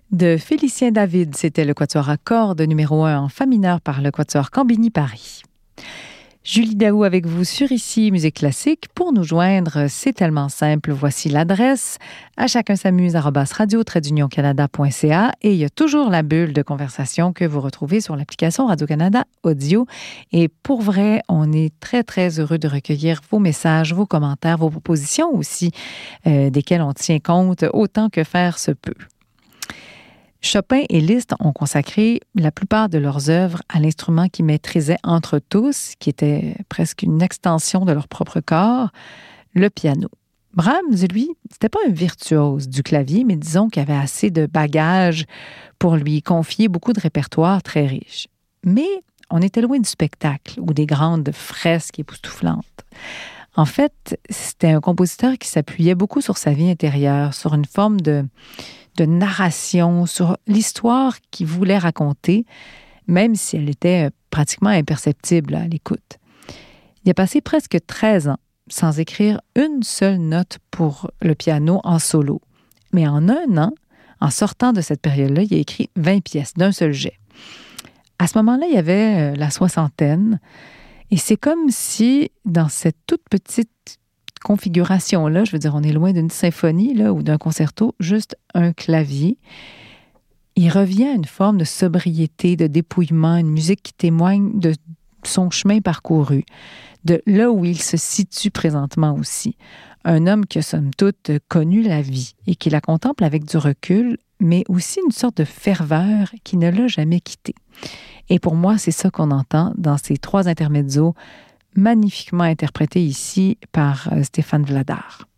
De Félicien David, c'était le quatuor à cordes numéro 1 en fa mineur par le quatuor Cambini Paris. Julie Daou avec vous sur Ici Musique Classique. Pour nous joindre, c'est tellement simple. Voici l'adresse à chacun s'amuse @radio-canada.ca et il y a toujours la bulle de conversation que vous retrouvez sur l'application Radio-Canada Audio. Et pour vrai, on est très, très heureux de recueillir vos messages, vos commentaires, vos propositions aussi, desquelles on tient compte autant que faire se peut. Chopin et Liszt ont consacré la plupart de leurs œuvres à l'instrument qu'ils maîtrisaient entre tous, qui était presque une extension de leur propre corps, le piano. Brahms, lui, c'était pas un virtuose du clavier, mais disons qu'il avait assez de bagages pour lui confier beaucoup de répertoires très riches. Mais on était loin du spectacle ou des grandes fresques époustouflantes. En fait, c'était un compositeur qui s'appuyait beaucoup sur sa vie intérieure, sur une forme de narration, sur l'histoire qu'il voulait raconter, même si elle était pratiquement imperceptible à l'écoute. Il a passé presque 13 ans sans écrire une seule note pour le piano en solo. Mais en un an, en sortant de cette période-là, il a écrit 20 pièces d'un seul jet. À ce moment-là, il y avait la soixantaine, et c'est comme si, dans cette toute petite configuration-là, je veux dire, on est loin d'une symphonie là, ou d'un concerto, juste un clavier. Il revient à une forme de sobriété, de dépouillement, une musique qui témoigne de son chemin parcouru, de là où il se situe présentement aussi. Un homme qui a, somme toute, connu la vie et qui la contemple avec du recul, mais aussi une sorte de ferveur qui ne l'a jamais quitté. Et pour moi, c'est ça qu'on entend dans ces 3 intermezzos magnifiquement interprété ici par Stéphane Vladar.